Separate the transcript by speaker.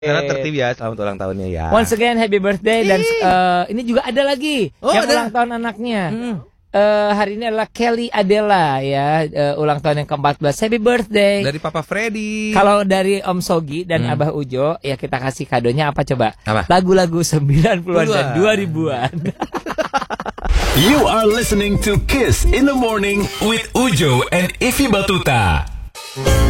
Speaker 1: Karena tertib ya, selamat ulang tahunnya ya.
Speaker 2: Once again happy birthday. Dan ini juga ada lagi yang
Speaker 3: ada?
Speaker 2: ulang tahun anaknya. Hari ini adalah Kelly Adela ya, ulang tahun yang ke-14. Happy birthday.
Speaker 3: Dari Papa Freddy.
Speaker 2: Kalau dari Om Sogi dan Abah Ujo, ya kita kasih kadonya apa coba?
Speaker 3: Apa?
Speaker 2: Lagu-lagu 90-an dan 2000-an.
Speaker 4: You are listening to Kiss in the Morning with Ujo and Ify Batuta.